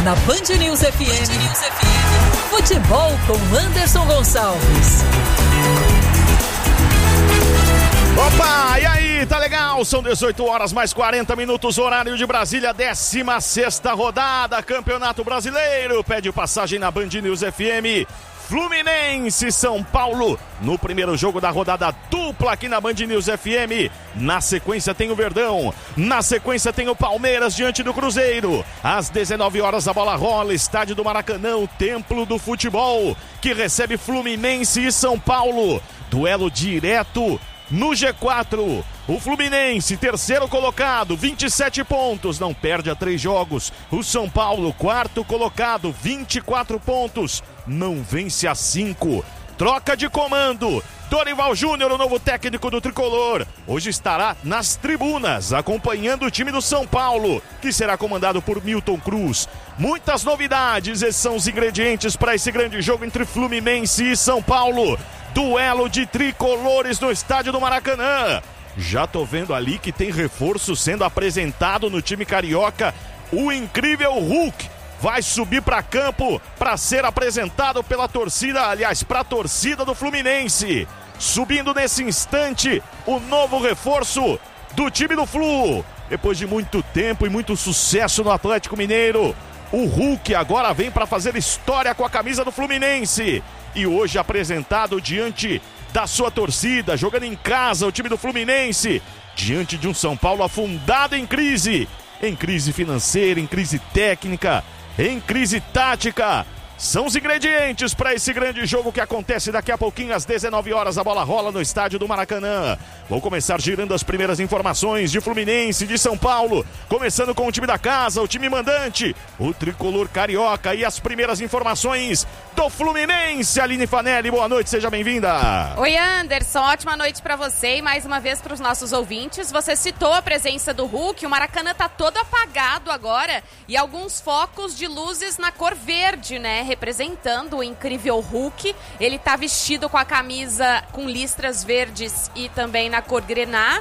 Na Band News FM, futebol com Anderson Gonçalves. Opa, e aí, tá legal? São 18 horas mais 40 minutos, horário de Brasília, 16ª rodada, Campeonato Brasileiro. Pede passagem na Band News FM. Fluminense, São Paulo, no primeiro jogo da rodada dupla aqui na Band News FM. Na sequência tem o Verdão, na sequência tem o Palmeiras diante do Cruzeiro. Às 19 horas a bola rola, estádio do Maracanã, o templo do futebol, que recebe Fluminense e São Paulo. Duelo direto no G4, o Fluminense, terceiro colocado, 27 pontos, não perde a 3 jogos. O São Paulo, quarto colocado, 24 pontos, não vence a 5. Troca de comando, Dorival Júnior, o novo técnico do Tricolor, hoje estará nas tribunas, acompanhando o time do São Paulo, que será comandado por Milton Cruz. Muitas novidades, esses são os ingredientes para esse grande jogo entre Fluminense e São Paulo. Duelo de tricolores no estádio do Maracanã. Já tô vendo ali que tem reforço sendo apresentado no time carioca. O incrível Hulk vai subir para campo para ser apresentado pela torcida, aliás, para a torcida do Fluminense. Subindo nesse instante o novo reforço do time do Flu. Depois de muito tempo e muito sucesso no Atlético Mineiro, o Hulk agora vem para fazer história com a camisa do Fluminense. E hoje apresentado diante da sua torcida, jogando em casa o time do Fluminense, diante de um São Paulo afundado em crise financeira, em crise técnica, em crise tática. São os ingredientes para esse grande jogo que acontece daqui a pouquinho às 19 horas. A bola rola no estádio do Maracanã. Vou começar girando as primeiras informações de Fluminense, de São Paulo. Começando com o time da casa, o time mandante, o tricolor carioca. E as primeiras informações do Fluminense. Aline Fanelli, boa noite, seja bem-vinda. Oi, Anderson, ótima noite para você e mais uma vez para os nossos ouvintes. Você citou a presença do Hulk, o Maracanã tá todo apagado agora e alguns focos de luzes na cor verde, né? Representando o incrível Hulk. Ele tá vestido com a camisa com listras verdes e também na cor grená.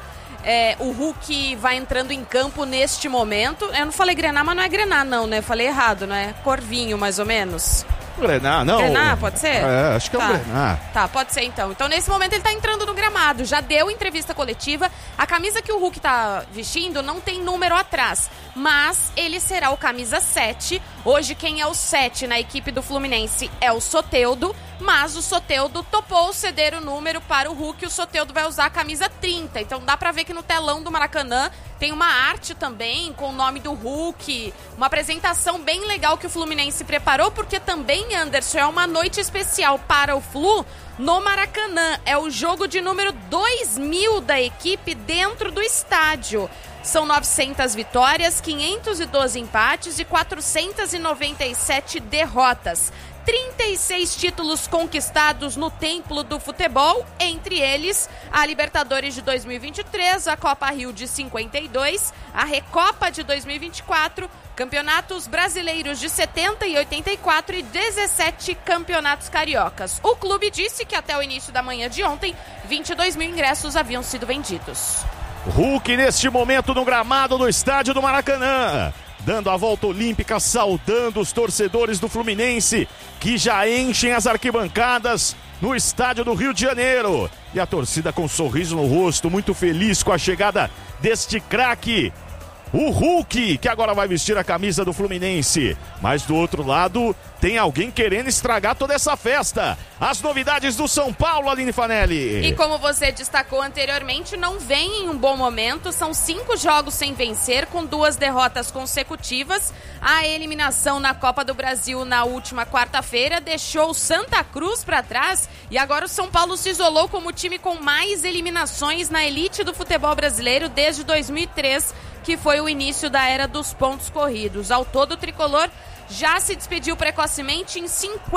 O Hulk vai entrando em campo neste momento. Eu não falei grená, mas não é grená não, né? Eu falei errado, né? Corvinho, mais ou menos. Grená, não. Grená, pode ser? É, acho que é um Grená. Tá, pode ser então. Então, nesse momento, ele tá entrando no gramado. Já deu entrevista coletiva. A camisa que o Hulk tá vestindo não tem número atrás, mas ele será o camisa 7. Hoje, quem é o 7 na equipe do Fluminense é o Soteldo, mas o Soteldo topou ceder o número para o Hulk. O Soteldo vai usar a camisa 30. Então, dá pra ver que no telão do Maracanã tem uma arte também com o nome do Hulk. Uma apresentação bem legal que o Fluminense preparou, porque também, Anderson, é uma noite especial para o Flu no Maracanã. É o jogo de número 2000 da equipe dentro do estádio. São 900 vitórias, 512 empates e 497 derrotas. 36 títulos conquistados no templo do futebol, entre eles a Libertadores de 2023, a Copa Rio de 52, a Recopa de 2024, campeonatos brasileiros de 70 e 84 e 17 campeonatos cariocas. O clube disse que até o início da manhã de ontem, 22 mil ingressos haviam sido vendidos. Hulk neste momento no gramado do estádio do Maracanã, dando a volta olímpica, saudando os torcedores do Fluminense, que já enchem as arquibancadas no estádio do Rio de Janeiro. E a torcida com um sorriso no rosto, muito feliz com a chegada deste craque, o Hulk, que agora vai vestir a camisa do Fluminense. Mas do outro lado, tem alguém querendo estragar toda essa festa. As novidades do São Paulo, Aline Fanelli. E como você destacou anteriormente, não vem em um bom momento. São 5 jogos sem vencer, com 2 derrotas consecutivas. A eliminação na Copa do Brasil na última quarta-feira deixou o Santa Cruz para trás. E agora o São Paulo se isolou como o time com mais eliminações na elite do futebol brasileiro desde 2003, que foi o início da era dos pontos corridos. Ao todo, o tricolor já se despediu precocemente em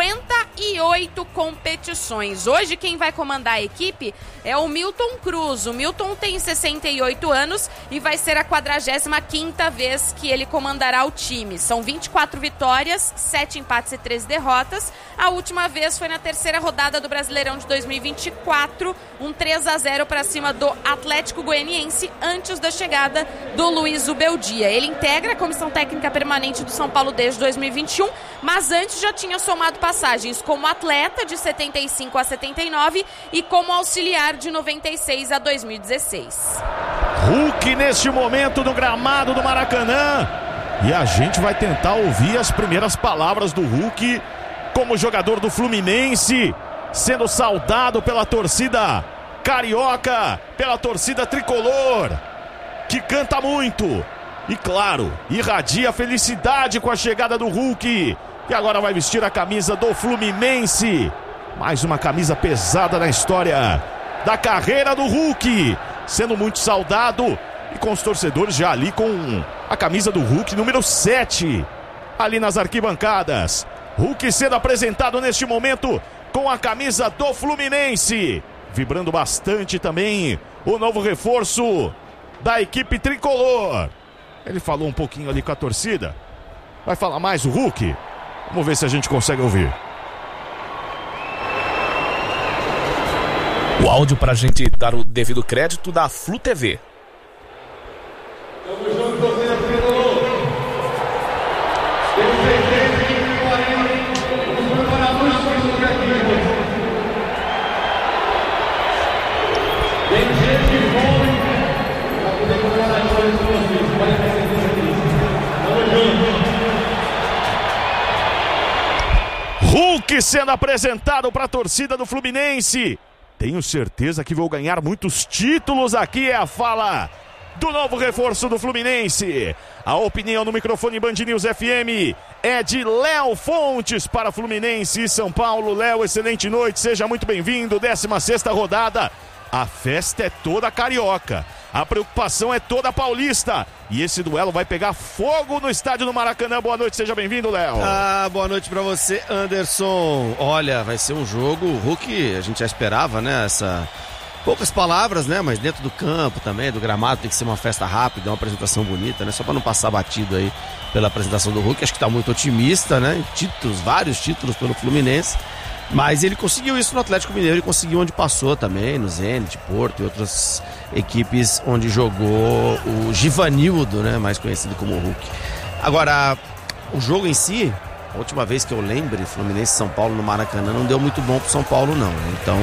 58 competições. Hoje quem vai comandar a equipe é o Milton Cruz. O Milton tem 68 anos e vai ser a 45ª vez que ele comandará o time. São 24 vitórias, 7 empates e 3 derrotas. A última vez foi na terceira rodada do Brasileirão de 2024, um 3-0 para cima do Atlético Goianiense, antes da chegada do Luiz Ubeldia. Ele integra a comissão técnica permanente do São Paulo desde 2021 2021, mas antes já tinha somado passagens como atleta de 75 a 79 e como auxiliar de 96 a 2016. Hulk neste momento no gramado do Maracanã. E a gente vai tentar ouvir as primeiras palavras do Hulk como jogador do Fluminense, sendo saudado pela torcida carioca, pela torcida tricolor, que canta muito. E claro, irradia felicidade com a chegada do Hulk, que agora vai vestir a camisa do Fluminense. Mais uma camisa pesada na história da carreira do Hulk, sendo muito saudado e com os torcedores já ali com a camisa do Hulk número 7 ali nas arquibancadas. Hulk sendo apresentado neste momento com a camisa do Fluminense, vibrando bastante também o novo reforço da equipe tricolor. Ele falou um pouquinho ali com a torcida. Vai falar mais o Hulk? Vamos ver se a gente consegue ouvir. O áudio para a gente dar o devido crédito da Flu TV. Hulk sendo apresentado para a torcida do Fluminense. Tenho certeza que vou ganhar muitos títulos aqui, é a fala do novo reforço do Fluminense. A opinião no microfone Band News FM é de Léo Fontes para Fluminense e São Paulo. Léo, excelente noite, seja muito bem-vindo. 16ª rodada. A festa é toda carioca, a preocupação é toda paulista. E esse duelo vai pegar fogo no estádio do Maracanã. Boa noite, seja bem-vindo, Léo. Boa noite pra você, Anderson. Olha, vai ser um jogo, o Hulk, a gente já esperava, né? Poucas palavras, né? Mas dentro do campo também, do gramado, tem que ser uma festa rápida, uma apresentação bonita, né? Só pra não passar batido aí pela apresentação do Hulk. Acho que tá muito otimista, né? Títulos, vários títulos pelo Fluminense. Mas ele conseguiu isso no Atlético Mineiro e conseguiu onde passou também, no Zenit, Porto e outras equipes onde jogou o Givanildo, né, mais conhecido como Hulk. Agora, o jogo em si, a última vez que eu lembre, Fluminense e São Paulo no Maracanã, não deu muito bom pro São Paulo não, né? Então,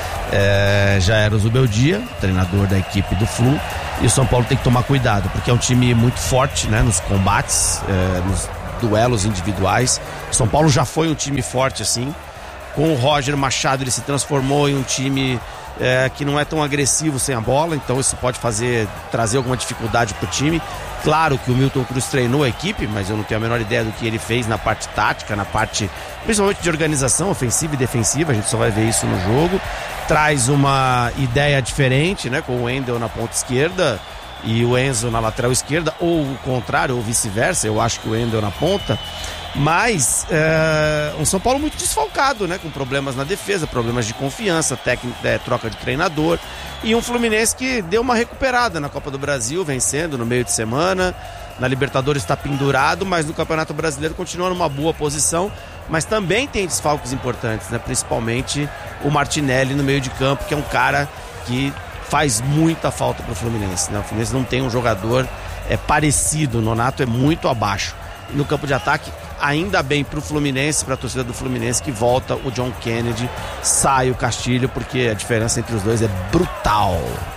já era o Zubeldia, treinador da equipe do Flu, e o São Paulo tem que tomar cuidado, porque é um time muito forte, né, nos combates, nos duelos individuais. O São Paulo já foi um time forte assim. Com o Roger Machado ele se transformou em um time que não é tão agressivo sem a bola, então isso pode trazer alguma dificuldade pro time. Claro que o Milton Cruz treinou a equipe, mas eu não tenho a menor ideia do que ele fez na parte tática, na parte principalmente de organização ofensiva e defensiva, a gente só vai ver isso no jogo. Traz uma ideia diferente, né, com o Wendel na ponta esquerda e o Enzo na lateral esquerda, ou o contrário, ou vice-versa, eu acho que o Wendel na ponta. Mas um São Paulo muito desfalcado, né? Com problemas na defesa, problemas de confiança, troca de treinador. E um Fluminense que deu uma recuperada na Copa do Brasil, vencendo no meio de semana. Na Libertadores está pendurado, mas no Campeonato Brasileiro continua numa boa posição. Mas também tem desfalques importantes, né? Principalmente o Martinelli no meio de campo, que é um cara que faz muita falta para o Fluminense, né? O Fluminense não tem um jogador parecido, o Nonato é muito abaixo. No campo de ataque, ainda bem pro Fluminense, pra torcida do Fluminense, que volta o John Kennedy, sai o Castilho, porque a diferença entre os dois é brutal.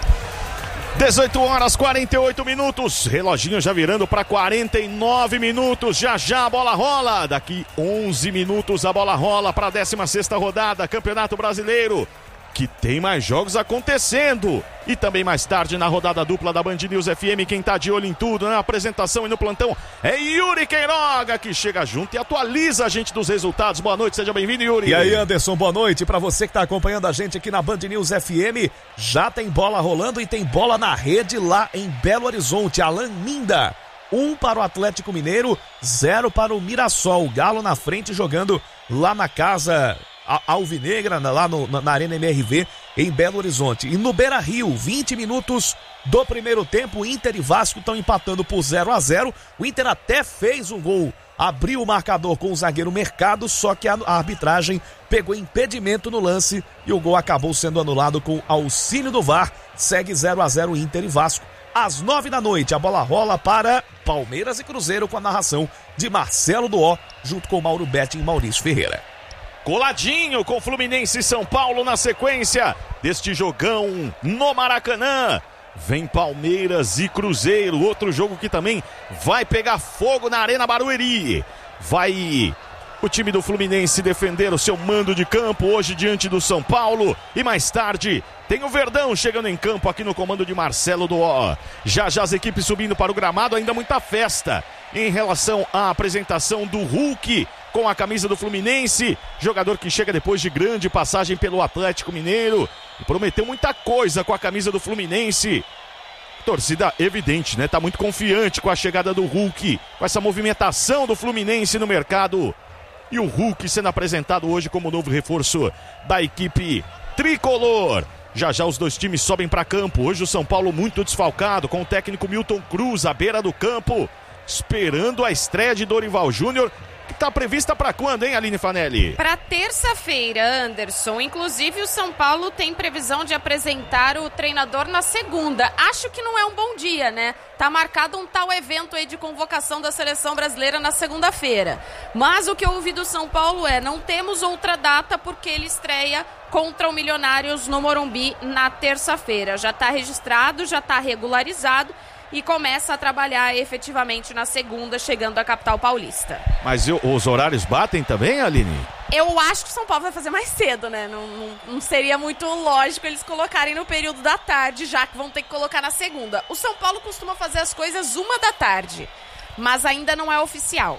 18h48, reloginho já virando para 49 minutos, já a bola rola, daqui 11 minutos a bola rola para a 16ª rodada, Campeonato Brasileiro, que tem mais jogos acontecendo. E também mais tarde na rodada dupla da Band News FM, quem tá de olho em tudo, na apresentação e no plantão, é Yuri Queiroga, que chega junto e atualiza a gente dos resultados. Boa noite, seja bem-vindo, Yuri. E aí, Anderson, boa noite pra você que tá acompanhando a gente aqui na Band News FM. Já tem bola rolando e tem bola na rede lá em Belo Horizonte. Alan Minda, 1 para o Atlético Mineiro, 0 para o Mirassol. O Galo na frente jogando lá na casa alvinegra, lá na Arena MRV em Belo Horizonte. E no Beira-Rio, 20 minutos do primeiro tempo, Inter e Vasco estão empatando por 0-0. O Inter até fez um gol, abriu o marcador com o zagueiro Mercado, só que a arbitragem pegou impedimento no lance e o gol acabou sendo anulado com auxílio do VAR. Segue 0-0 Inter e Vasco. às 9h, a bola rola para Palmeiras e Cruzeiro com a narração de Marcelo Duó, junto com Mauro Betting e Maurício Ferreira. Coladinho com Fluminense e São Paulo na sequência deste jogão no Maracanã. Vem Palmeiras e Cruzeiro, outro jogo que também vai pegar fogo na Arena Barueri. Vai o time do Fluminense defender o seu mando de campo hoje diante do São Paulo. E mais tarde tem o Verdão chegando em campo aqui no comando de Marcelo Duó. Já as equipes subindo para o gramado, ainda muita festa em relação à apresentação do Hulk com a camisa do Fluminense. Jogador que chega depois de grande passagem pelo Atlético Mineiro e prometeu muita coisa com a camisa do Fluminense. Torcida evidente, né? Tá muito confiante com a chegada do Hulk, com essa movimentação do Fluminense no mercado. E o Hulk sendo apresentado hoje como novo reforço da equipe tricolor. Já os dois times sobem para campo. Hoje o São Paulo muito desfalcado, com o técnico Milton Cruz à beira do campo, esperando a estreia de Dorival Júnior, que está prevista para quando, hein, Aline Fanelli? Para terça-feira, Anderson. Inclusive o São Paulo tem previsão de apresentar o treinador na segunda. Acho que não é um bom dia, né? Tá marcado um tal evento aí de convocação da seleção brasileira na segunda-feira. Mas o que eu ouvi do São Paulo é: não temos outra data porque ele estreia contra o Milionários no Morumbi na terça-feira. Já está registrado, já está regularizado e começa a trabalhar efetivamente na segunda, chegando à capital paulista. Mas os horários batem também, Aline? Eu acho que o São Paulo vai fazer mais cedo, né? Não seria muito lógico eles colocarem no período da tarde, já que vão ter que colocar na segunda. O São Paulo costuma fazer as coisas 13h, mas ainda não é oficial.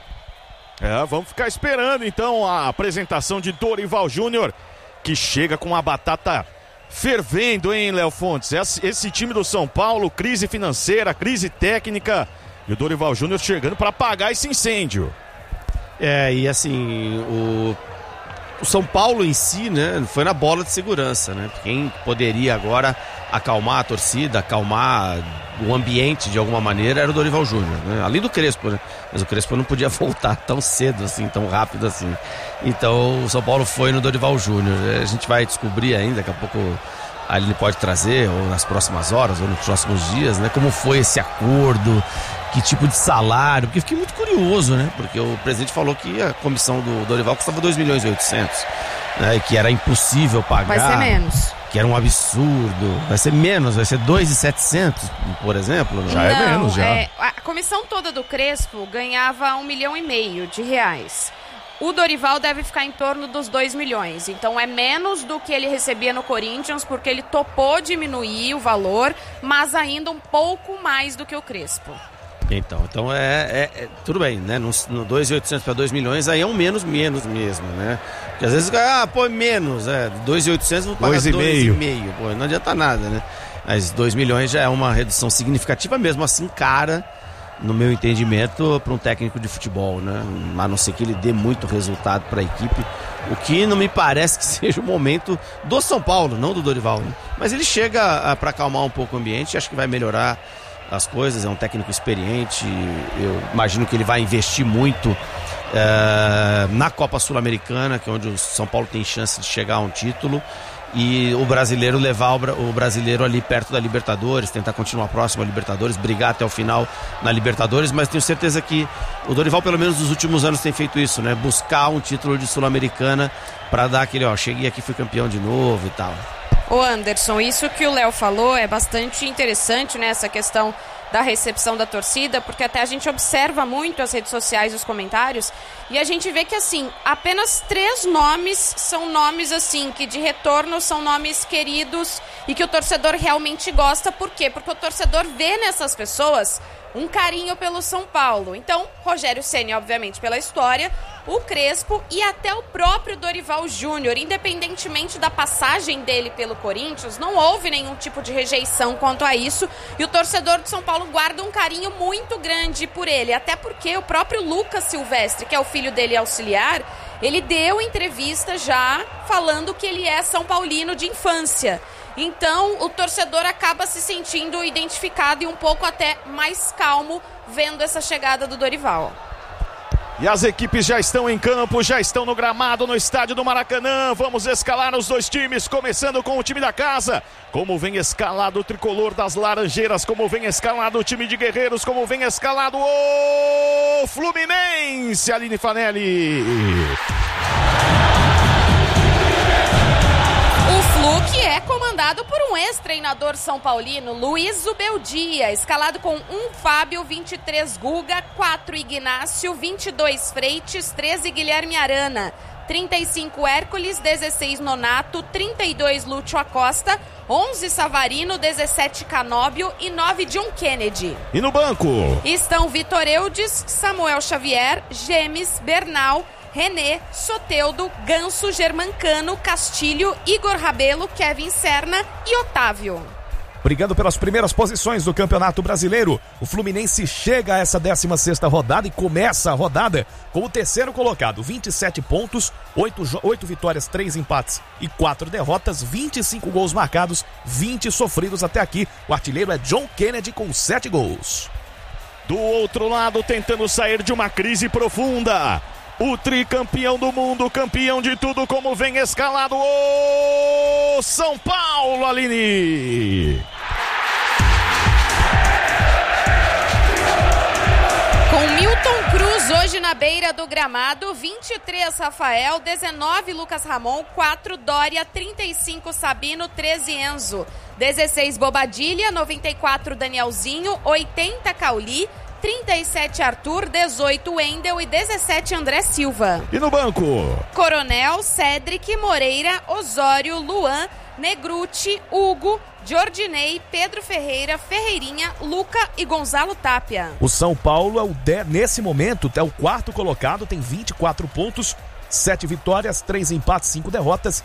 Vamos ficar esperando então a apresentação de Dorival Júnior, que chega com a batata fervendo, hein, Léo Fontes? Esse time do São Paulo, crise financeira, crise técnica, e o Dorival Júnior chegando para apagar esse incêndio. E assim, o São Paulo em si, né, foi na bola de segurança, né? Quem poderia agora acalmar a torcida, acalmar o ambiente de alguma maneira era o Dorival Júnior, né? Além do Crespo, né? Mas o Crespo não podia voltar tão cedo assim, tão rápido assim. Então o São Paulo foi no Dorival Júnior. A gente vai descobrir ainda, daqui a pouco a Aline pode trazer, ou nas próximas horas, ou nos próximos dias, né? Como foi esse acordo, que tipo de salário, porque fiquei muito curioso, né? Porque o presidente falou que a comissão do Dorival custava 2.800.000, né? E que era impossível pagar. Vai ser menos. Que era um absurdo. Vai ser menos, vai ser 2.700.000, por exemplo. Já é menos, já. A comissão toda do Crespo ganhava R$1,5 milhão. O Dorival deve ficar em torno dos 2 milhões. Então é menos do que ele recebia no Corinthians, porque ele topou diminuir o valor, mas ainda um pouco mais do que o Crespo. Então tudo bem, né? No 2.800 para 2 milhões, aí é um menos mesmo, né? Porque às vezes, menos, 2.800 vou pagar 2,5. Pô, não adianta nada, né? Mas 2 milhões já é uma redução significativa, mesmo assim, cara, no meu entendimento, para um técnico de futebol, né? A não ser que ele dê muito resultado para a equipe, o que não me parece que seja o momento do São Paulo, não do Dorival, né? Mas ele chega para acalmar um pouco o ambiente, acho que vai melhorar as coisas, é um técnico experiente, eu imagino que ele vai investir muito na Copa Sul-Americana, que é onde o São Paulo tem chance de chegar a um título, e o brasileiro levar o brasileiro ali perto da Libertadores, tentar continuar próximo à Libertadores, brigar até o final na Libertadores, mas tenho certeza que o Dorival, pelo menos nos últimos anos, tem feito isso, né? Buscar um título de Sul-Americana para dar aquele, cheguei aqui, fui campeão de novo e tal. Ô Anderson, isso que o Léo falou é bastante interessante, né? Essa questão da recepção da torcida, porque até a gente observa muito as redes sociais e os comentários, e a gente vê que, assim, apenas 3 nomes são nomes, assim, que de retorno são nomes queridos e que o torcedor realmente gosta. Por quê? Porque o torcedor vê nessas pessoas um carinho pelo São Paulo. Então, Rogério Ceni, obviamente, pela história, o Crespo e até o próprio Dorival Júnior, independentemente da passagem dele pelo Corinthians, não houve nenhum tipo de rejeição quanto a isso, e o torcedor de São Paulo guarda um carinho muito grande por ele, até porque o próprio Lucas Silvestre, que é o filho dele auxiliar, ele deu entrevista já falando que ele é São Paulino de infância. Então, o torcedor acaba se sentindo identificado e um pouco até mais calmo vendo essa chegada do Dorival. E as equipes já estão em campo, já estão no gramado, no estádio do Maracanã. Vamos escalar os dois times, começando com o time da casa. Como vem escalado o tricolor das Laranjeiras, como vem escalado o time de Guerreiros, como vem escalado o Fluminense, Aline Fanelli. O Flu, que é comandado por um ex-treinador são paulino, Luiz Zubeldia, escalado com 1 Fábio, 23 Guga, 4 Ignácio, 22 Freites, 13 Guilherme Arana, 35 Hércules, 16 Nonato, 32 Lúcio Acosta, 11 Savarino, 17 Canóbio e 9 John Kennedy. E no banco? Estão Vitor Eudes, Samuel Xavier, Gemes, Bernal, René, Soteldo, Ganso, Germancano, Castilho, Igor Rabelo, Kevin Serna e Otávio. Brigando pelas primeiras posições do Campeonato Brasileiro, o Fluminense chega a essa 16ª rodada e começa a rodada com o terceiro colocado, 27 pontos, 8 vitórias, 3 empates e 4 derrotas, 25 gols marcados, 20 sofridos até aqui. O artilheiro é John Kennedy com 7 gols. Do outro lado, tentando sair de uma crise profunda, o tricampeão do mundo, campeão de tudo, como vem escalado o São Paulo, Aline. Com Milton Cruz hoje na beira do gramado, 23 Rafael, 19 Lucas Ramon, 4 Dória, 35 Sabino, 13 Enzo, 16 Bobadilha, 94 Danielzinho, 80 Cauli, 37 Arthur, 18 Wendel e 17 André Silva. E no banco? Coronel, Cedric, Moreira, Osório, Luan, Negruti, Hugo, Jordinei, Pedro Ferreira, Ferreirinha, Luca e Gonzalo Tapia. O São Paulo nesse momento é o quarto colocado, tem 24 pontos, 7 vitórias, 3 empates, 5 derrotas,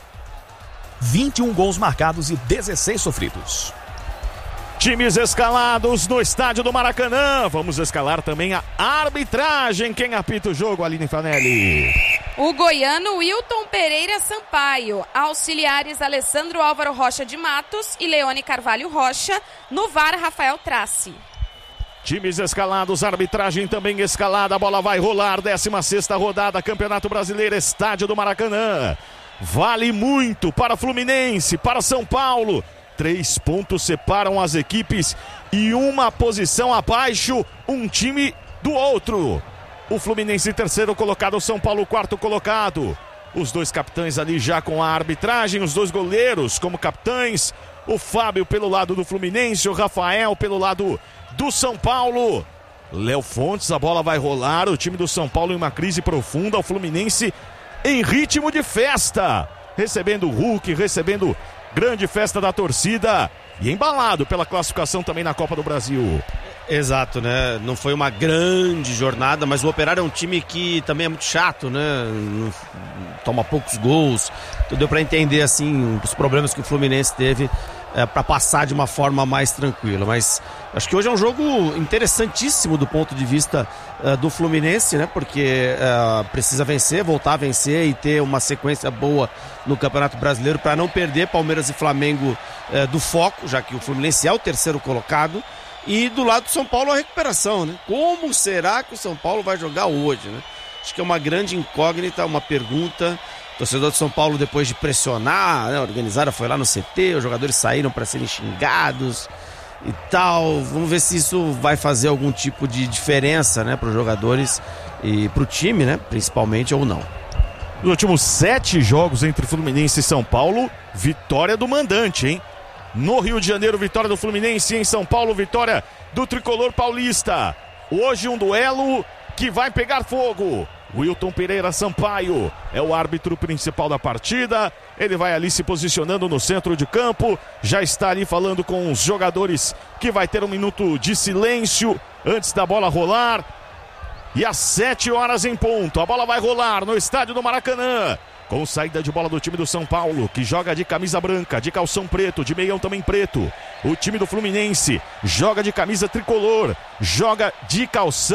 21 gols marcados e 16 sofridos. Times escalados no estádio do Maracanã. Vamos escalar também a arbitragem. Quem apita o jogo, Aline Fanelli? O goiano Wilton Pereira Sampaio. Auxiliares Alessandro Álvaro Rocha de Matos e Leone Carvalho Rocha. No VAR, Rafael Trace. Times escalados, arbitragem também escalada. A bola vai rolar, 16ª rodada, Campeonato Brasileiro, estádio do Maracanã. Vale muito para Fluminense, para São Paulo. 3 pontos separam as equipes e uma posição abaixo, um time do outro. O Fluminense terceiro colocado, o São Paulo quarto colocado. Os dois capitães ali já com a arbitragem, os dois goleiros como capitães. O Fábio pelo lado do Fluminense, o Rafael pelo lado do São Paulo. Léo Fontes, a bola vai rolar, o time do São Paulo em uma crise profunda, o Fluminense em ritmo de festa. Recebendo o Hulk, recebendo grande festa da torcida e embalado pela classificação também na Copa do Brasil. Exato, né? Não foi uma grande jornada, mas o Operário é um time que também é muito chato, né? Toma poucos gols. Então deu para entender, assim, os problemas que o Fluminense teve para passar de uma forma mais tranquila. Mas acho que hoje é um jogo interessantíssimo do ponto de vista do Fluminense, né? Porque precisa vencer, voltar a vencer e ter uma sequência boa no Campeonato Brasileiro para não perder Palmeiras e Flamengo do foco, já que o Fluminense é o terceiro colocado. E do lado do São Paulo a recuperação, né? Como será que o São Paulo vai jogar hoje, né? Acho que é uma grande incógnita, uma pergunta. O torcedor do São Paulo, depois de pressionar, né? A organizada foi lá no CT, os jogadores saíram para serem xingados e tal. Vamos ver se isso vai fazer algum tipo de diferença, né? Para os jogadores e para o time, né? Principalmente, ou não. Nos últimos 7 jogos entre Fluminense e São Paulo, vitória do mandante, hein? No Rio de Janeiro, vitória do Fluminense. Em São Paulo, vitória do tricolor paulista. Hoje um duelo que vai pegar fogo. Wilton Pereira Sampaio é o árbitro principal da partida. Ele vai ali se posicionando no centro de campo. Já está ali falando com os jogadores que vai ter um minuto de silêncio antes da bola rolar. E às 7 horas em ponto, a bola vai rolar no estádio do Maracanã. Com saída de bola do time do São Paulo, que joga de camisa branca, de calção preto, de meião também preto. O time do Fluminense joga de camisa tricolor, joga de calção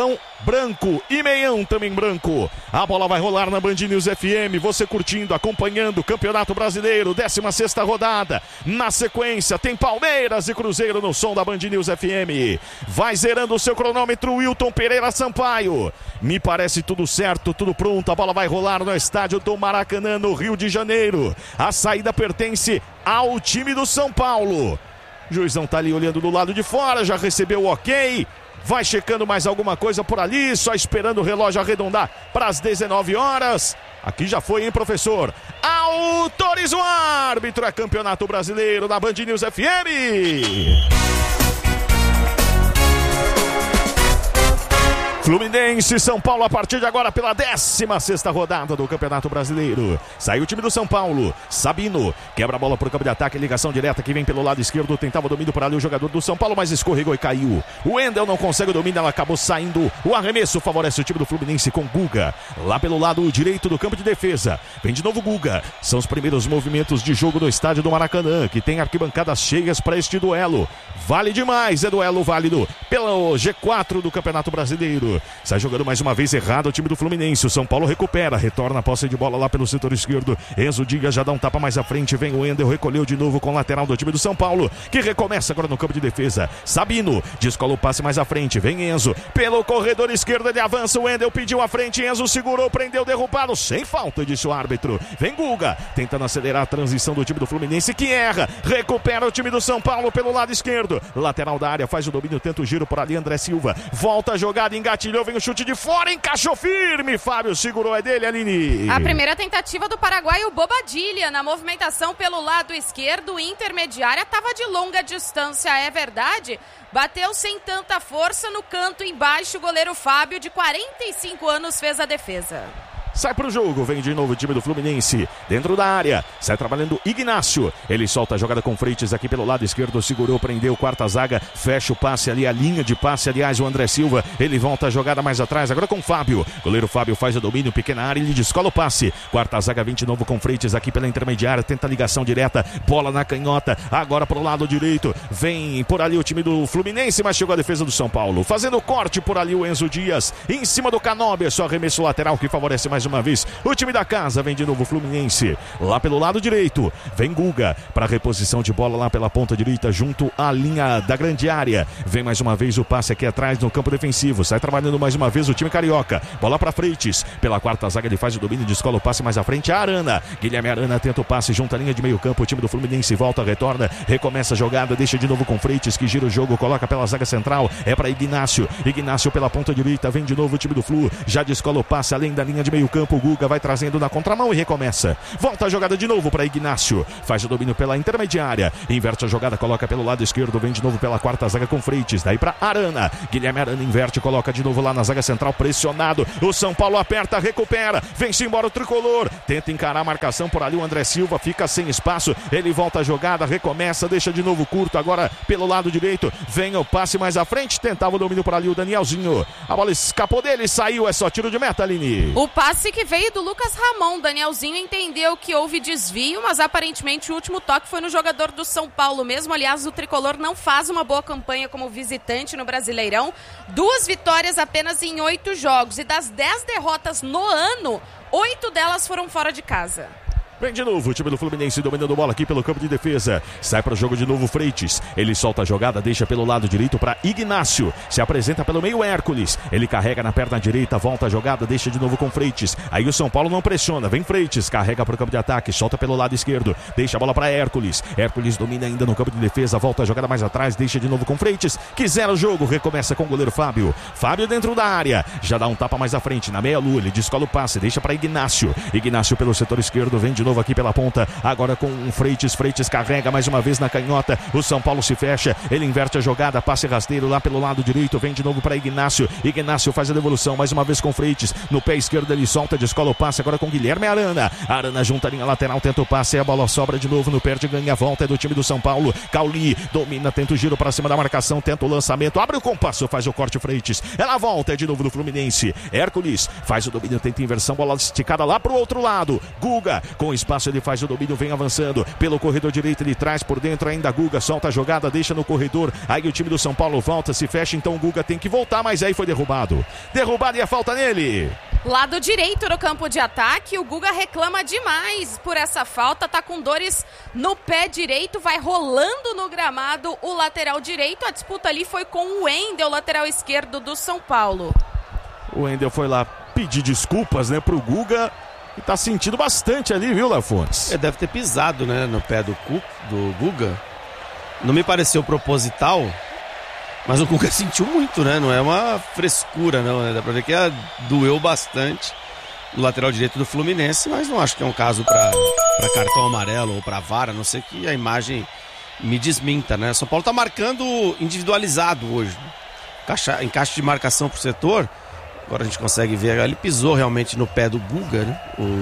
branco e meião também branco. A bola vai rolar na Band News FM, você curtindo, acompanhando o Campeonato Brasileiro, 16ª rodada. Na sequência tem Palmeiras e Cruzeiro no som da Band News FM. Vai zerando o seu cronômetro Wilton Pereira Sampaio. Me parece tudo certo, tudo pronto. A bola vai rolar no estádio do Maracanã, no Rio de Janeiro. A saída pertence ao time do São Paulo. O juizão tá ali olhando do lado de fora, já recebeu o ok. Vai checando mais alguma coisa por ali, só esperando o relógio arredondar para as 19 horas. Aqui já foi, hein, professor? Autoriza o árbitro, é Campeonato Brasileiro da Band News FM. Fluminense e São Paulo a partir de agora pela 16ª rodada do Campeonato Brasileiro. Saiu o time do São Paulo. Sabino quebra a bola para o campo de ataque. Ligação direta que vem pelo lado esquerdo. Tentava o domínio por ali o jogador do São Paulo, mas escorregou e caiu. O Wendel não consegue o domínio, ela acabou saindo. O arremesso favorece o time do Fluminense com Guga. Lá pelo lado direito do campo de defesa. Vem de novo Guga. São os primeiros movimentos de jogo no estádio do Maracanã, que tem arquibancadas cheias para este duelo. Vale demais, é duelo válido pelo G4 do Campeonato Brasileiro. Sai jogando mais uma vez errado o time do Fluminense. O São Paulo recupera, retorna a posse de bola lá pelo setor esquerdo. Enzo Dias já dá um tapa mais à frente. Vem o Wendel, recolheu de novo com o lateral do time do São Paulo, que recomeça agora no campo de defesa. Sabino descola o passe mais à frente. Vem Enzo pelo corredor esquerdo, ele avança. O Wendel pediu à frente, Enzo segurou, prendeu, derrubado, sem falta, disse o árbitro. Vem Guga, tentando acelerar a transição do time do Fluminense, que erra. Recupera o time do São Paulo pelo lado esquerdo. Lateral da área, faz o domínio, tenta o giro por ali, André Silva. Volta a jogada, engatilhou, vem o chute de fora, encaixou firme. Fábio segurou, é dele, Aline. A primeira tentativa do paraguaio Bobadilha na movimentação pelo lado esquerdo, intermediária, estava de longa distância, é verdade. Bateu sem tanta força no canto embaixo, o goleiro Fábio, de 45 anos, fez a defesa. Sai pro jogo, vem de novo o time do Fluminense, dentro da área, sai trabalhando Ignácio, ele solta a jogada com Freitas aqui pelo lado esquerdo, segurou, prendeu, quarta zaga, fecha o passe ali, a linha de passe, aliás, o André Silva, ele volta a jogada mais atrás, agora com Fábio, goleiro Fábio faz o domínio, pequena área, ele descola o passe, quarta zaga vem de novo com Freitas aqui pela intermediária, tenta ligação direta, bola na canhota, agora pro lado direito, vem por ali o time do Fluminense, mas chegou a defesa do São Paulo, fazendo corte por ali o Enzo Dias, em cima do Canóbia, só arremesso lateral que favorece mais uma vez o time da casa. Vem de novo o Fluminense lá pelo lado direito, vem Guga para reposição de bola lá pela ponta direita junto à linha da grande área, vem mais uma vez o passe aqui atrás no campo defensivo, sai trabalhando mais uma vez o time carioca, bola para Freitas, pela quarta zaga ele faz o domínio, descola o passe mais à frente, a Arana, Guilherme Arana tenta o passe junto à linha de meio campo, o time do Fluminense volta, retorna, recomeça a jogada, deixa de novo com Freitas que gira o jogo, coloca pela zaga central, é para Ignácio pela ponta direita, vem de novo o time do Flu, já descola o passe além da linha de meio campo, Guga vai trazendo na contramão e recomeça. Volta a jogada de novo para Ignácio. Faz o domínio pela intermediária. Inverte a jogada, coloca pelo lado esquerdo. Vem de novo pela quarta zaga com Freitas. Daí para Arana. Guilherme Arana inverte, coloca de novo lá na zaga central. Pressionado. O São Paulo aperta, recupera. Vem-se embora o tricolor. Tenta encarar a marcação por ali. O André Silva fica sem espaço. Ele volta a jogada, recomeça, deixa de novo curto. Agora pelo lado direito. Vem o passe mais à frente. Tentava o domínio por ali o Danielzinho. A bola escapou dele, saiu. É só tiro de meta, Aline. O passe que veio do Lucas Ramon, Danielzinho entendeu que houve desvio, mas aparentemente o último toque foi no jogador do São Paulo mesmo. Aliás, o tricolor não faz uma boa campanha como visitante no Brasileirão. 2 vitórias apenas em 8 jogos, e das 10 derrotas no ano, 8 delas foram fora de casa. Vem de novo o time do Fluminense dominando bola aqui pelo campo de defesa. Sai para o jogo de novo Freitas. Ele solta a jogada, deixa pelo lado direito para Ignácio. Se apresenta pelo meio Hércules. Ele carrega na perna direita, volta a jogada, deixa de novo com Freitas. Aí o São Paulo não pressiona. Vem Freitas, carrega para o campo de ataque, solta pelo lado esquerdo. Deixa a bola para Hércules. Hércules domina ainda no campo de defesa, volta a jogada mais atrás, deixa de novo com Freitas. Que zera o jogo, recomeça com o goleiro Fábio. Fábio dentro da área. Já dá um tapa mais à frente, na meia lua. Ele descola o passe, deixa para Ignácio. Ignácio pelo setor esquerdo, vem de novo aqui pela ponta, agora com o Freitas carrega mais uma vez na canhota, o São Paulo se fecha, ele inverte a jogada, passe rasteiro lá pelo lado direito, vem de novo para Ignácio faz a devolução, mais uma vez com Freitas, no pé esquerdo ele solta, descola o passe, agora com Guilherme Arana junta a linha lateral, tenta o passe, a bola sobra de novo no perde, ganha a volta, é do time do São Paulo, Cauli domina, tenta o giro para cima da marcação, tenta o lançamento, abre o compasso, faz o corte Freitas, ela volta, é de novo do Fluminense, Hércules faz o domínio, tenta a inversão, bola esticada lá pro outro lado, Guga com espaço, ele faz o domínio, vem avançando pelo corredor direito, ele traz por dentro ainda Guga, solta a jogada, deixa no corredor, aí o time do São Paulo volta, se fecha, então o Guga tem que voltar, mas aí foi derrubado e a falta nele. Lado direito no campo de ataque, o Guga reclama demais por essa falta, tá com dores no pé direito, vai rolando no gramado o lateral direito, a disputa ali foi com o Wendel, lateral esquerdo do São Paulo. O Wendel foi lá pedir desculpas, né, pro Guga, e tá sentindo bastante ali, viu, Léo Fontes? Ele deve ter pisado, né, no pé do Guga, não me pareceu proposital, mas o Guga sentiu muito, né? Não é uma frescura, não. Né? Dá pra ver que doeu bastante no lateral direito do Fluminense, mas não acho que é um caso pra cartão amarelo ou pra vara, a não ser que a imagem me desminta, né? São Paulo tá marcando individualizado hoje. Encaixe de marcação pro setor. Agora a gente consegue ver, ele pisou realmente no pé do Guga, né?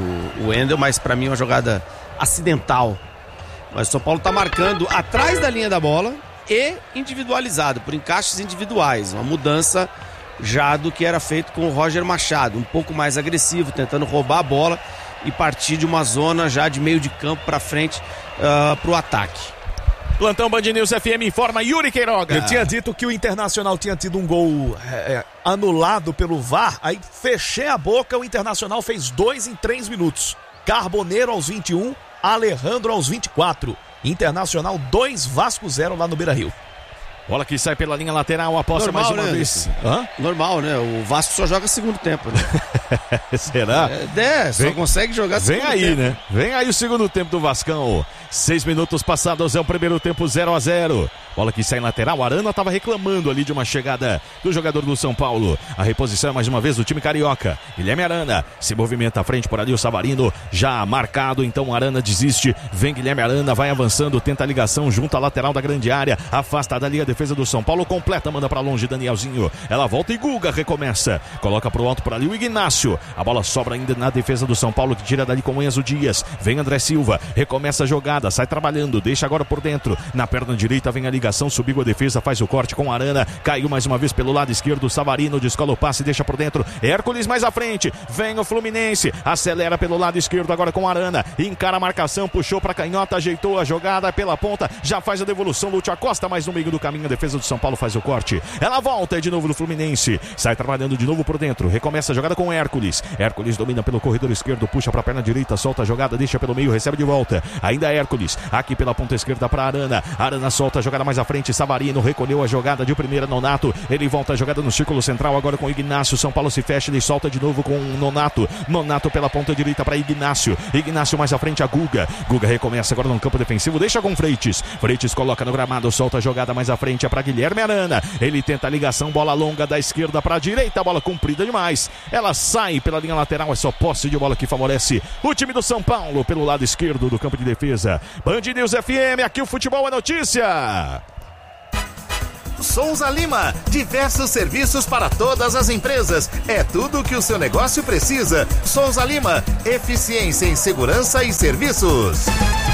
O Wendel, mas pra mim é uma jogada acidental. Mas o São Paulo tá marcando atrás da linha da bola e individualizado, por encaixes individuais, uma mudança já do que era feito com o Roger Machado, um pouco mais agressivo, tentando roubar a bola e partir de uma zona já de meio de campo para frente para o ataque. Plantão Band News FM informa Yuri Queiroga. Eu tinha dito que o Internacional tinha tido um gol anulado pelo VAR, aí fechei a boca, o Internacional fez 2 em 3 minutos. Carboneiro aos 21, Alejandro aos 24. Internacional 2, Vasco 0 lá no Beira-Rio. Bola que sai pela linha lateral, aposta mais uma vez. Normal, né? O Vasco só joga segundo tempo, né? Será? Só consegue jogar segundo tempo. Vem aí, né? Vem aí o segundo tempo do Vascão. 6 minutos passados, é o primeiro tempo 0-0. Bola que sai lateral, o Arana estava reclamando ali de uma chegada do jogador do São Paulo. A reposição é mais uma vez do time carioca. Guilherme Arana se movimenta à frente por ali, o Savarino já marcado, então o Arana desiste. Vem Guilherme Arana, vai avançando, tenta a ligação junto à lateral da grande área, afasta dali a defesa do São Paulo, completa, manda pra longe Danielzinho. Ela volta e Guga recomeça. Coloca pro alto por ali o Ignacio. A bola sobra ainda na defesa do São Paulo, que tira dali com o Enzo Dias. Vem André Silva, recomeça a jogada, sai trabalhando, deixa agora por dentro. Na perna direita vem a ligação, subiu a defesa, faz o corte com a Arana. Caiu mais uma vez pelo lado esquerdo, Savarino descola o passe, deixa por dentro. Hércules mais à frente, vem o Fluminense, acelera pelo lado esquerdo agora com a Arana. Encara a marcação, puxou pra canhota, ajeitou a jogada pela ponta, já faz a devolução, Lúcio Acosta, mais no meio do caminho, a defesa do São Paulo faz o corte. Ela volta de novo no Fluminense, sai trabalhando de novo por dentro, recomeça a jogada com Hércules. Hércules domina pelo corredor esquerdo, puxa pra perna direita, solta a jogada, deixa pelo meio, recebe de volta. Ainda Hércules, aqui pela ponta esquerda pra Arana. Arana solta a jogada mais à frente, Savarino recolheu a jogada de primeira, Nonato. Ele volta a jogada no círculo central agora com Ignacio. São Paulo se fecha, ele solta de novo com Nonato. Nonato pela ponta direita para Ignacio. Ignacio mais à frente a Guga. Guga recomeça agora no campo defensivo, deixa com Freitas. Freitas coloca no gramado, solta a jogada mais à frente, é para Guilherme Arana. Ele tenta a ligação, bola longa da esquerda para a direita, bola comprida demais. Ela sai pela linha lateral, é só posse de bola que favorece o time do São Paulo pelo lado esquerdo do campo de defesa. Band News FM, aqui o futebol é notícia. Souza Lima, diversos serviços para todas as empresas. É tudo o que o seu negócio precisa. Souza Lima, eficiência em segurança e serviços.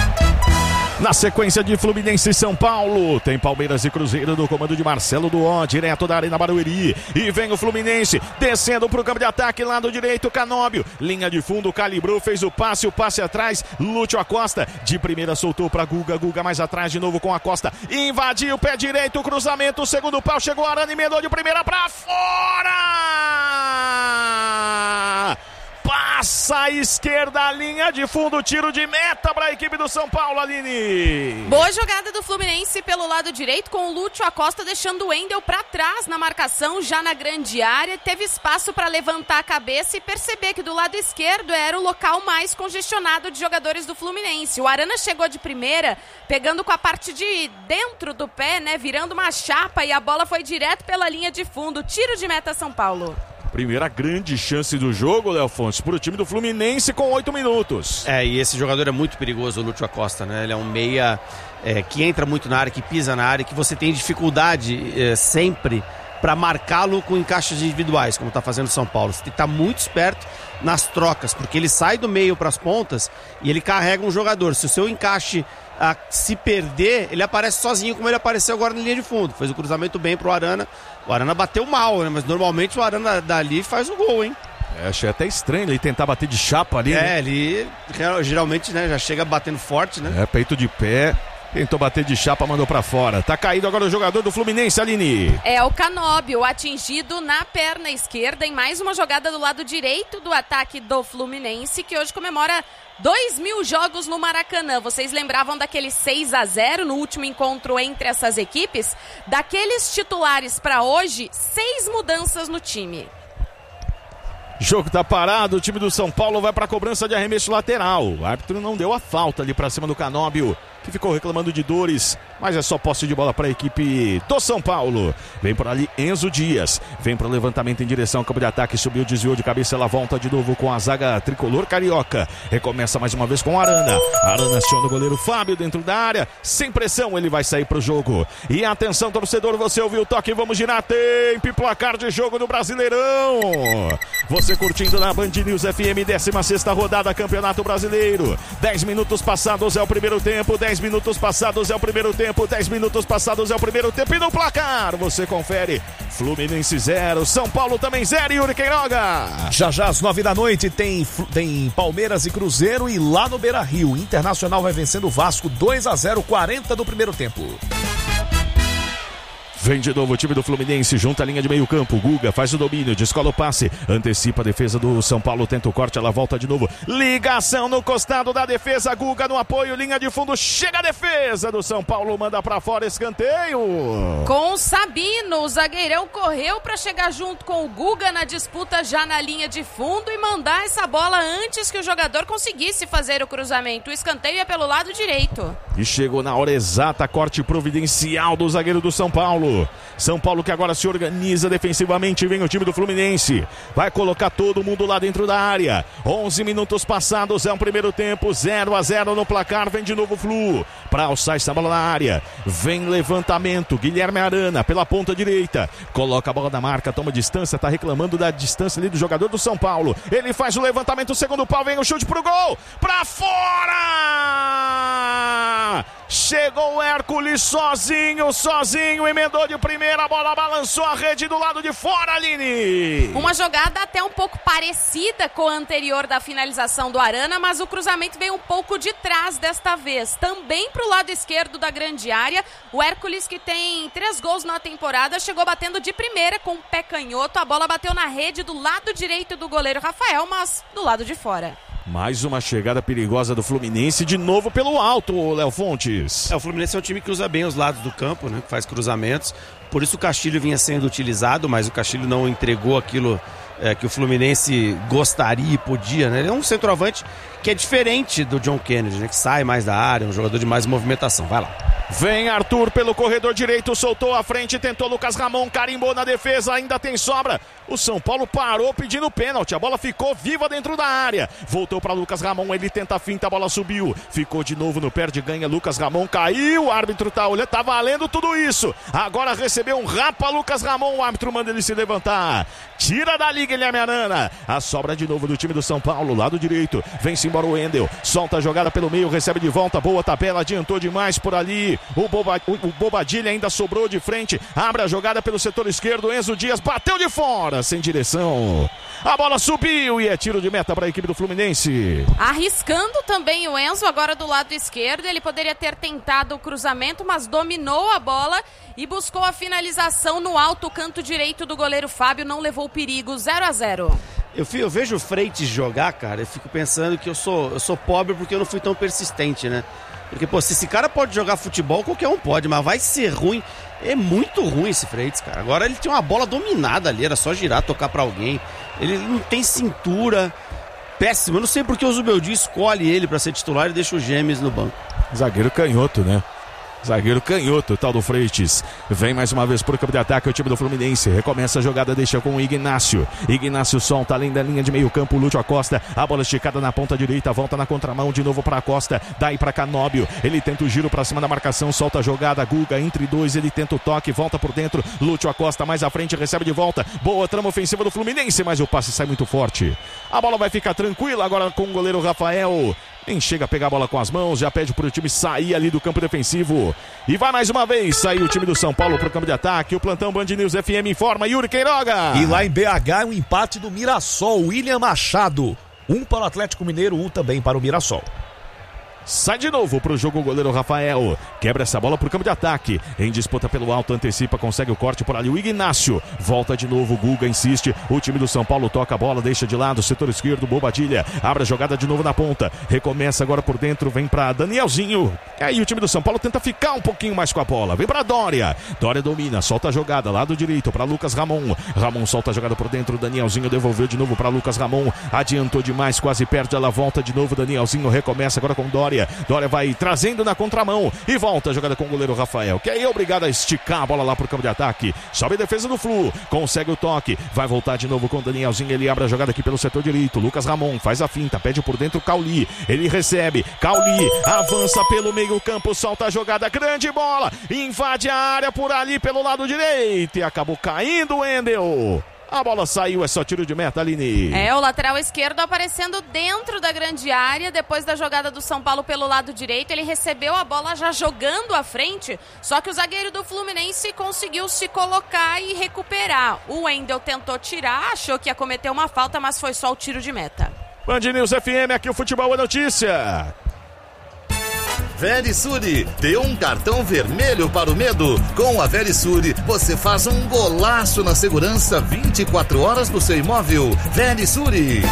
Na sequência de Fluminense e São Paulo, tem Palmeiras e Cruzeiro no comando de Marcelo Duó, direto da Arena Barueri. E vem o Fluminense, descendo pro campo de ataque, lado direito, Canóbio. Linha de fundo, calibrou, fez o passe atrás, Lúcio Acosta. De primeira soltou pra Guga, Guga mais atrás de novo com Acosta. Invadiu o pé direito, cruzamento, segundo pau, chegou Arana, emendou de primeira pra fora! Passa a esquerda, a linha de fundo, tiro de meta para a equipe do São Paulo, Aline. Boa jogada do Fluminense pelo lado direito, com o Lúcio Acosta deixando o Wendel para trás na marcação, já na grande área. Teve espaço para levantar a cabeça e perceber que do lado esquerdo era o local mais congestionado de jogadores do Fluminense. O Arana chegou de primeira, pegando com a parte de dentro do pé, né, virando uma chapa, e a bola foi direto pela linha de fundo. Tiro de meta São Paulo. Primeira grande chance do jogo, Léo Fontes, para o time do Fluminense com 8 minutos. E esse jogador é muito perigoso, o Lúcio Acosta, né? Ele é um meia que entra muito na área, que pisa na área, que você tem dificuldade sempre para marcá-lo com encaixes individuais, como está fazendo o São Paulo. Você tem que estar muito esperto nas trocas, porque ele sai do meio para as pontas e ele carrega um jogador. Se o seu encaixe se perder, ele aparece sozinho, como ele apareceu agora na linha de fundo. Fez o cruzamento bem pro Arana. O Arana bateu mal, né? Mas normalmente o Arana dali faz o gol, hein? Achei até estranho ele tentar bater de chapa ali. Ele geralmente, né, já chega batendo forte, né? Peito de pé. Tentou bater de chapa, mandou pra fora. Tá caído agora o jogador do Fluminense, Aline. É o Canóbio, atingido na perna esquerda em mais uma jogada do lado direito do ataque do Fluminense, que hoje comemora 2.000 jogos no Maracanã. Vocês lembravam daquele 6-0 no último encontro entre essas equipes? Daqueles titulares pra hoje, 6 mudanças no time. Jogo tá parado, o time do São Paulo vai pra cobrança de arremesso lateral. O árbitro não deu a falta ali pra cima do Canóbio, que ficou reclamando de dores, mas é só posse de bola para a equipe do São Paulo. Vem por ali Enzo Dias, vem para o levantamento em direção ao campo de ataque, subiu, desviou de cabeça, ela volta de novo com a zaga tricolor carioca. Recomeça mais uma vez com Arana. Arana aciona o goleiro Fábio dentro da área, sem pressão, ele vai sair pro jogo. E atenção, torcedor, você ouviu o toque, vamos girar, tempo e placar de jogo no Brasileirão. Você curtindo na Band News FM, 16ª rodada, Campeonato Brasileiro. 10 minutos passados é o primeiro tempo, 10 minutos passados é o primeiro tempo, 10 minutos passados é o primeiro tempo, e no placar você confere: Fluminense 0, São Paulo também 0, Yuri Queiroga. Já às 9 da noite tem Palmeiras e Cruzeiro, e lá no Beira-Rio, Internacional vai vencendo o Vasco 2-0, 40 do primeiro tempo. Vem de novo o time do Fluminense, junta a linha de meio campo, Guga faz o domínio, descola o passe, antecipa a defesa do São Paulo, tenta o corte, ela volta de novo, ligação no costado da defesa, Guga no apoio, linha de fundo, chega a defesa do São Paulo, manda pra fora, escanteio. Com o Sabino, o zagueirão correu pra chegar junto com o Guga na disputa já na linha de fundo e mandar essa bola antes que o jogador conseguisse fazer o cruzamento. O escanteio é pelo lado direito. E chegou na hora exata, corte providencial do zagueiro do São Paulo. São Paulo que agora se organiza defensivamente, vem o time do Fluminense, vai colocar todo mundo lá dentro da área. 11 minutos passados, é um primeiro tempo, 0-0 no placar, vem de novo o Flu, pra alçar essa bola na área, vem levantamento, Guilherme Arana pela ponta direita, coloca a bola na marca, toma distância, tá reclamando da distância ali do jogador do São Paulo, ele faz o levantamento, segundo pau, vem o chute pro gol, pra fora! Chegou o Hércules sozinho, emendou de primeira, a bola balançou a rede do lado de fora, Aline. Uma jogada até um pouco parecida com a anterior da finalização do Arana, mas o cruzamento veio um pouco de trás desta vez. Também para o lado esquerdo da grande área, o Hércules, que tem 3 gols na temporada, chegou batendo de primeira com o pé canhoto. A bola bateu na rede do lado direito do goleiro Rafael, mas do lado de fora. Mais uma chegada perigosa do Fluminense, de novo pelo alto, Léo Fontes. O Fluminense é um time que usa bem os lados do campo, né? Que faz cruzamentos. Por isso o Castilho vinha sendo utilizado, mas o Castilho não entregou aquilo que o Fluminense gostaria e podia, né? Ele é um centroavante que é diferente do John Kennedy, né? Que sai mais da área, um jogador de mais movimentação. Vai lá. Vem Arthur pelo corredor direito, soltou a frente, tentou Lucas Ramon, carimbou na defesa, ainda tem sobra. O São Paulo parou pedindo pênalti, a bola ficou viva dentro da área. Voltou para Lucas Ramon, ele tenta a finta, a bola subiu. Ficou de novo no perde ganha, Lucas Ramon caiu, o árbitro tá olhando, tá valendo tudo isso. Agora recebeu um rapa, Lucas Ramon, o árbitro manda ele se levantar. Tira dali, Guilherme Arana. A sobra de novo do time do São Paulo, lado direito. Vem-se embora o Wendel, solta a jogada pelo meio, recebe de volta, boa tabela, adiantou demais por ali. O Bobadilha ainda sobrou de frente, abre a jogada pelo setor esquerdo, Enzo Dias bateu de fora, sem direção. A bola subiu e é tiro de meta para a equipe do Fluminense. Arriscando também o Enzo, agora do lado esquerdo. Ele poderia ter tentado o cruzamento, mas dominou a bola e buscou a finalização no alto canto direito do goleiro Fábio, não levou perigo. 0-0. Eu vejo o Freitas jogar, cara, eu fico pensando que eu sou pobre porque eu não fui tão persistente, né? Porque, pô, se esse cara pode jogar futebol, qualquer um pode, mas vai ser ruim. É muito ruim esse Freitas, cara. Agora ele tem uma bola dominada ali, era só girar, tocar pra alguém. Ele não tem cintura. Péssimo. Eu não sei porque o Zubeldia escolhe ele pra ser titular e deixa o Gêmeos no banco. Zagueiro canhoto, né? Zagueiro canhoto, tal do Freitas. Vem mais uma vez por campo de ataque o time do Fluminense. Recomeça a jogada, deixa com o Ignácio. Ignácio solta além da linha de meio campo, Lúcio Acosta. A bola esticada na ponta direita, volta na contramão de novo para Acosta. Daí para Canóbio. Ele tenta o giro para cima da marcação, solta a jogada. Guga entre dois, ele tenta o toque, volta por dentro. Lúcio Acosta mais à frente, recebe de volta. Boa trama ofensiva do Fluminense, mas o passe sai muito forte. A bola vai ficar tranquila agora com o goleiro Rafael. Nem chega a pegar a bola com as mãos, já pede pro time sair ali do campo defensivo. E vai mais uma vez sair o time do São Paulo pro campo de ataque. O plantão Band News FM informa, Yuri Queiroga. E lá em BH, um empate do Mirassol, William Machado. 1 para o Atlético Mineiro, 1 também para o Mirassol. Sai de novo pro jogo o goleiro Rafael. Quebra essa bola pro campo de ataque. Em disputa pelo alto, antecipa, consegue o corte por ali. O Ignácio. Volta de novo, o Guga insiste. O time do São Paulo toca a bola, deixa de lado. Setor esquerdo, Bobadilha. Abre a jogada de novo na ponta. Recomeça agora por dentro, vem pra Danielzinho. Aí o time do São Paulo tenta ficar um pouquinho mais com a bola. Vem pra Dória. Dória domina, solta a jogada. Lado direito pra Lucas Ramon. Ramon solta a jogada por dentro. Danielzinho devolveu de novo pra Lucas Ramon. Adiantou demais, quase perde. Ela volta de novo. Danielzinho recomeça agora com Dória. Dória vai trazendo na contramão e volta a jogada com o goleiro Rafael, que aí é obrigado a esticar a bola lá pro campo de ataque. Sobe a defesa do Flu, consegue o toque, vai voltar de novo com o Danielzinho, ele abre a jogada aqui pelo setor direito. Lucas Ramon faz a finta, pede por dentro o Cauli, ele recebe, Cauli avança pelo meio campo, solta a jogada, grande bola, invade a área por ali pelo lado direito e acabou caindo o Wendel. A bola saiu, é só tiro de meta, Aline. O lateral esquerdo aparecendo dentro da grande área, depois da jogada do São Paulo pelo lado direito, ele recebeu a bola já jogando à frente, só que o zagueiro do Fluminense conseguiu se colocar e recuperar. O Wendel tentou tirar, achou que ia cometer uma falta, mas foi só o tiro de meta. Band News FM, aqui o Futebol é Notícia. Verisure, dê um cartão vermelho para o medo. Com a Verisure, você faz um golaço na segurança 24 horas do seu imóvel. Verisure.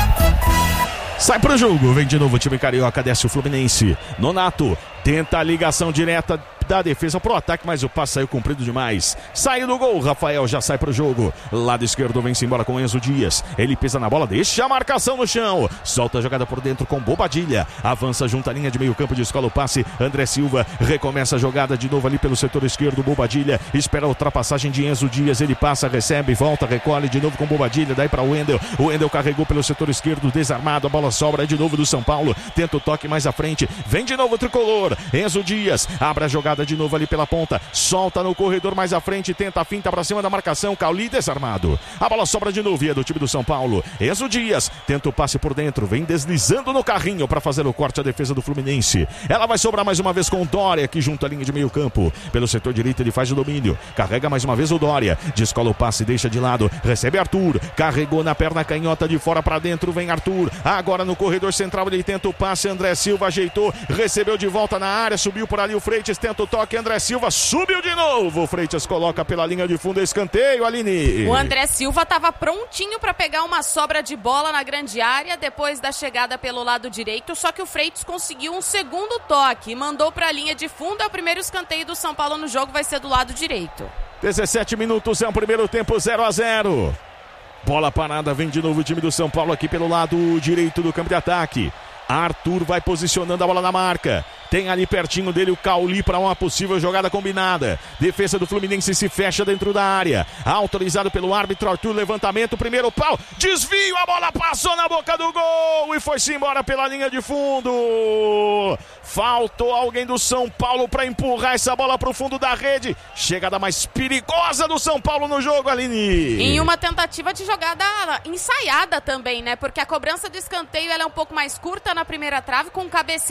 Sai pro jogo, vem de novo o time carioca, desce o Fluminense. Nonato tenta a ligação direta da defesa pro ataque, mas o passe saiu comprido demais. Saiu do gol, Rafael já sai pro jogo. Lado esquerdo vem-se embora com Enzo Dias. Ele pisa na bola, deixa a marcação no chão. Solta a jogada por dentro com Bobadilha. Avança junto à linha de meio campo, descola o passe. André Silva recomeça a jogada de novo ali pelo setor esquerdo. Bobadilha espera a ultrapassagem de Enzo Dias. Ele passa, recebe, volta, recolhe de novo com Bobadilha. Daí pra Wendel. O Wendel carregou pelo setor esquerdo, desarmado. A bola sobra de novo do São Paulo. Tenta o toque mais à frente. Vem de novo o tricolor. Enzo Dias abre a jogada de novo ali pela ponta, solta no corredor mais à frente, tenta a finta pra cima da marcação, Cauli desarmado, a bola sobra de novo e é do time do São Paulo. Enzo Dias tenta o passe por dentro, vem deslizando no carrinho pra fazer o corte à defesa do Fluminense. Ela vai sobrar mais uma vez com o Dória aqui junto à linha de meio campo, pelo setor direito ele faz o domínio, carrega mais uma vez o Dória, descola o passe, deixa de lado, recebe Arthur, carregou na perna canhota de fora pra dentro, vem Arthur, agora no corredor central ele tenta o passe, André Silva ajeitou, recebeu de volta na área, subiu por ali o Freitas, tenta o toque, André Silva subiu de novo. O Freitas coloca pela linha de fundo, escanteio, Aline. O André Silva estava prontinho para pegar uma sobra de bola na grande área depois da chegada pelo lado direito, só que o Freitas conseguiu um segundo toque e mandou para a linha de fundo. É o primeiro escanteio do São Paulo no jogo, vai ser do lado direito. 17 minutos, é o primeiro tempo, 0-0. Bola parada, vem de novo o time do São Paulo aqui pelo lado direito do campo de ataque. Arthur vai posicionando a bola na marca. Tem ali pertinho dele o Cauli para uma possível jogada combinada. Defesa do Fluminense se fecha dentro da área. Autorizado pelo árbitro Arthur, levantamento, primeiro pau, desvio, a bola passou na boca do gol e foi-se embora pela linha de fundo. Faltou alguém do São Paulo para empurrar essa bola para o fundo da rede. Chegada mais perigosa do São Paulo no jogo, Aline. Em uma tentativa de jogada ensaiada também, né? Porque a cobrança do escanteio ela é um pouco mais curta na primeira trave, com cabeceio